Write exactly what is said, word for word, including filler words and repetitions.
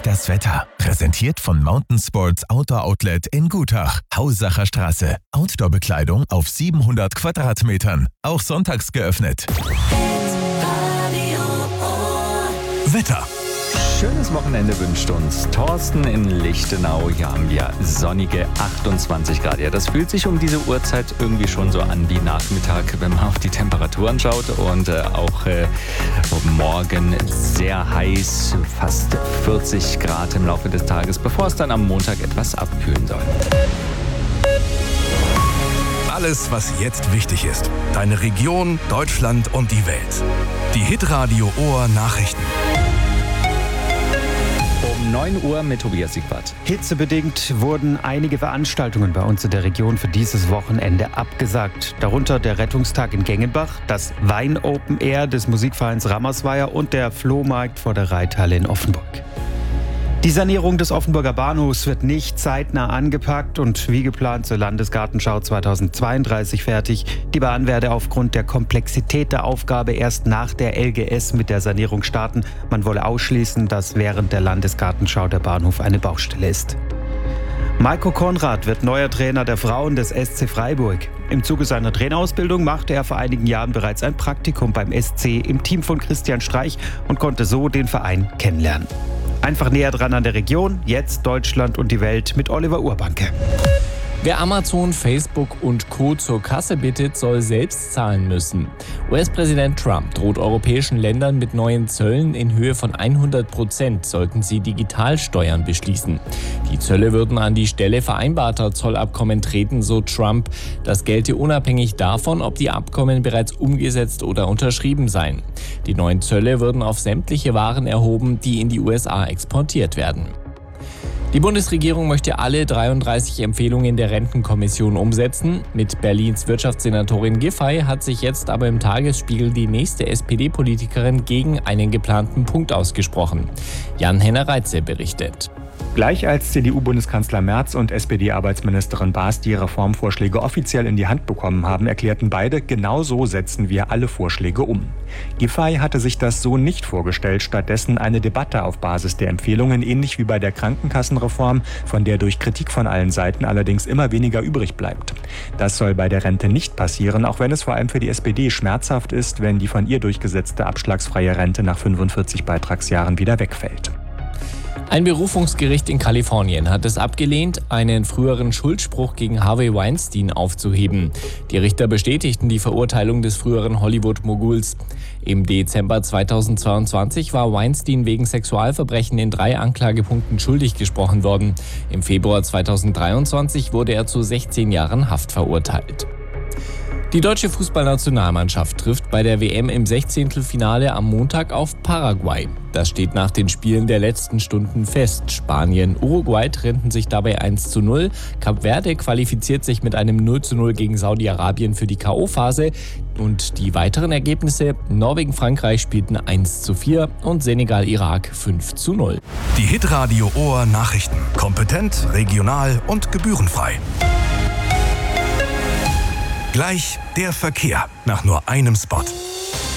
das Wetter. Präsentiert von Mountain Sports Outdoor Outlet in Gutach. Hausacher Straße. Outdoor-Bekleidung auf siebenhundert Quadratmetern. Auch sonntags geöffnet. Wetter. Schönes Wochenende wünscht uns Thorsten in Lichtenau. Hier haben wir sonnige achtundzwanzig Grad. Ja, das fühlt sich um diese Uhrzeit irgendwie schon so an wie Nachmittag, wenn man auf die Temperaturen schaut. Und äh, auch äh, morgen sehr heiß, fast vierzig Grad im Laufe des Tages, bevor es dann am Montag etwas abkühlen soll. Alles, was jetzt wichtig ist. Deine Region, Deutschland und die Welt. Die Hitradio Ohr Nachrichten. Um neun Uhr mit Tobias Siegwart. Hitzebedingt wurden einige Veranstaltungen bei uns in der Region für dieses Wochenende abgesagt. Darunter der Rettungstag in Gengenbach, das Wein-Open Air des Musikvereins Rammersweier und der Flohmarkt vor der Reithalle in Offenburg. Die Sanierung des Offenburger Bahnhofs wird nicht zeitnah angepackt und wie geplant zur Landesgartenschau zweitausendzweiunddreißig fertig. Die Bahn werde aufgrund der Komplexität der Aufgabe erst nach der L G S mit der Sanierung starten. Man wolle ausschließen, dass während der Landesgartenschau der Bahnhof eine Baustelle ist. Marco Konrad wird neuer Trainer der Frauen des S C Freiburg. Im Zuge seiner Trainerausbildung machte er vor einigen Jahren bereits ein Praktikum beim S C im Team von Christian Streich und konnte so den Verein kennenlernen. Einfach näher dran an der Region, jetzt Deutschland und die Welt mit Oliver Urbanke. Wer Amazon, Facebook und Co. zur Kasse bittet, soll selbst zahlen müssen. U S-Präsident Trump droht europäischen Ländern mit neuen Zöllen in Höhe von hundert Prozent, sollten sie Digitalsteuern beschließen. Die Zölle würden an die Stelle vereinbarter Zollabkommen treten, so Trump. Das gelte unabhängig davon, ob die Abkommen bereits umgesetzt oder unterschrieben seien. Die neuen Zölle würden auf sämtliche Waren erhoben, die in die U S A exportiert werden. Die Bundesregierung möchte alle dreiunddreißig Empfehlungen der Rentenkommission umsetzen. Mit Berlins Wirtschaftssenatorin Giffey hat sich jetzt aber im Tagesspiegel die nächste S P D-Politikerin gegen einen geplanten Punkt ausgesprochen. Jan-Henner Reitze berichtet. Gleich als C D U-Bundeskanzler Merz und S P D-Arbeitsministerin Baas die Reformvorschläge offiziell in die Hand bekommen haben, erklärten beide, genau so setzen wir alle Vorschläge um. Giffey hatte sich das so nicht vorgestellt, stattdessen eine Debatte auf Basis der Empfehlungen, ähnlich wie bei der Krankenkassenreform, von der durch Kritik von allen Seiten allerdings immer weniger übrig bleibt. Das soll bei der Rente nicht passieren, auch wenn es vor allem für die S P D schmerzhaft ist, wenn die von ihr durchgesetzte abschlagsfreie Rente nach fünfundvierzig Beitragsjahren wieder wegfällt. Ein Berufungsgericht in Kalifornien hat es abgelehnt, einen früheren Schuldspruch gegen Harvey Weinstein aufzuheben. Die Richter bestätigten die Verurteilung des früheren Hollywood-Moguls. Im Dezember zweitausendzweiundzwanzig war Weinstein wegen Sexualverbrechen in drei Anklagepunkten schuldig gesprochen worden. Im Februar zweitausenddreiundzwanzig wurde er zu sechzehn Jahren Haft verurteilt. Die deutsche Fußballnationalmannschaft trifft bei der W M im Sechzehntelfinale am Montag auf Paraguay. Das steht nach den Spielen der letzten Stunden fest. Spanien, Uruguay trennten sich dabei eins zu null. Kap Verde qualifiziert sich mit einem null zu null gegen Saudi-Arabien für die K O-Phase. Und die weiteren Ergebnisse: Norwegen, Frankreich spielten eins zu vier und Senegal, Irak fünf zu null. Die Hitradio Ohr Nachrichten. Kompetent, regional und gebührenfrei. Gleich der Verkehr nach nur einem Spot.